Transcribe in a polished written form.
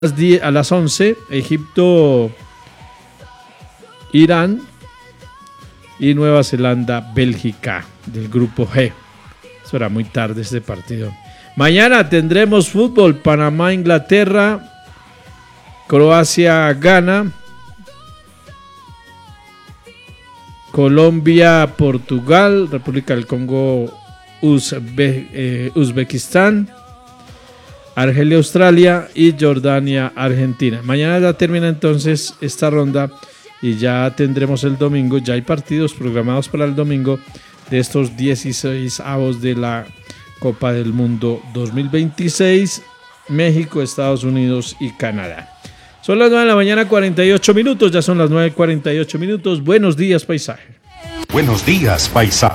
a las 11, Egipto, Irán y Nueva Zelanda, Bélgica, del grupo G. Eso era muy tarde este partido. Mañana tendremos fútbol: Panamá, Inglaterra, Croacia, Ghana, Colombia, Portugal, República del Congo, Uzbekistán, Argelia, Australia y Jordania, Argentina. Mañana ya termina entonces esta ronda y ya tendremos el domingo. Ya hay partidos programados para el domingo de estos 16avos de la Copa del Mundo 2026. México, Estados Unidos y Canadá. Son las 9 de la mañana, 48 minutos. Ya son las 9:48 minutos. Buenos días, paisaje. Buenos días, paisaje.